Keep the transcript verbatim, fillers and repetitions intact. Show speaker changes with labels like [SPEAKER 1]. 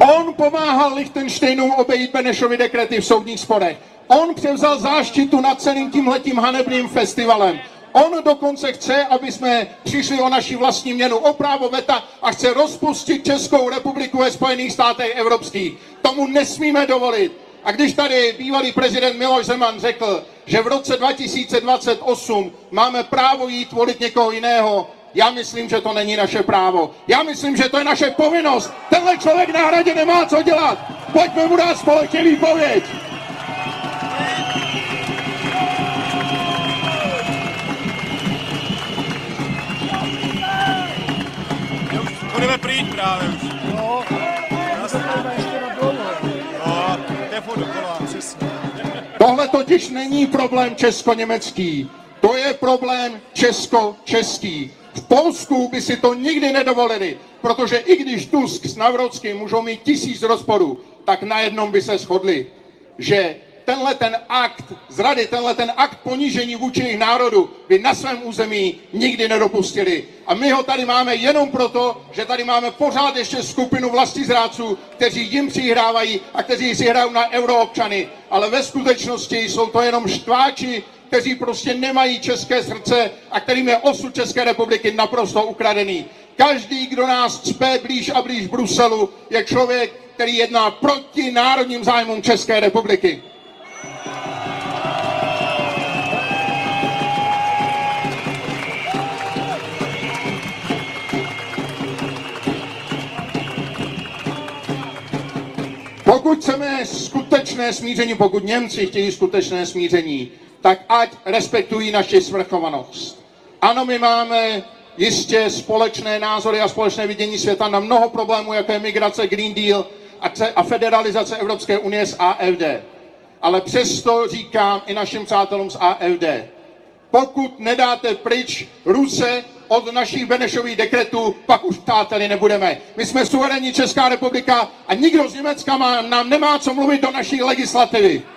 [SPEAKER 1] On pomáhal Lichtenštejnům obejít Benešovy dekrety v soudních sporech. On převzal záštitu nad celým tímhletím hanebným festivalem. On dokonce chce, aby jsme přišli o naši vlastní měnu, o právo veta a chce rozpustit Českou republiku ve Spojených státech evropských. Tomu nesmíme dovolit. A když tady bývalý prezident Miloš Zeman řekl, že v roce dva tisíce dvacet osm máme právo jít volit někoho jiného, já myslím, že to není naše právo. Já myslím, že to je naše povinnost. Tenhle člověk na Hradě nemá co dělat. Pojďme mu dát společně výpověď.
[SPEAKER 2] Budeme přijít právě už.
[SPEAKER 3] No, já se tady ještě na dlouho.
[SPEAKER 2] No, tefu dokola, přesně.
[SPEAKER 1] Tohle totiž není problém česko-německý. To je problém česko-český. V Polsku by si to nikdy nedovolili, protože i když Tusk s Navrockým můžou mít tisíc rozporů, tak na jednom by se shodli, že tenhle ten akt zrady, tenhle ten akt ponížení vůči jejich národu by na svém území nikdy nedopustili. A my ho tady máme jenom proto, že tady máme pořád ještě skupinu vlastizrádců, kteří jim přihrávají a kteří si hrají na euroobčany. Ale ve skutečnosti jsou to jenom štváči, kteří prostě nemají české srdce a kterým je osud České republiky naprosto ukradený. Každý, kdo nás cpe blíž a blíž Bruselu, je člověk, který jedná proti národním zájmům České republiky. Pokud chceme skutečné smíření, pokud Němci chtějí skutečné smíření, tak ať respektují naši svrchovanost. Ano, my máme jistě společné názory a společné vidění světa na mnoho problémů, jako je migrace, Green Deal a federalizace Evropské unie s A F D. Ale přesto říkám i našim přátelům z A F D, pokud nedáte pryč ruce od našich Benešových dekretů, pak už přáteli nebudeme. My jsme suverénní Česká republika a nikdo z Německa má, nám nemá co mluvit do naší legislativy.